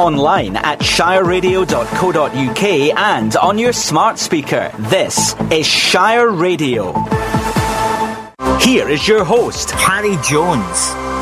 online at shireradio.co.uk and on your smart speaker. This is Shire Radio. Here is your host, Harry Jones.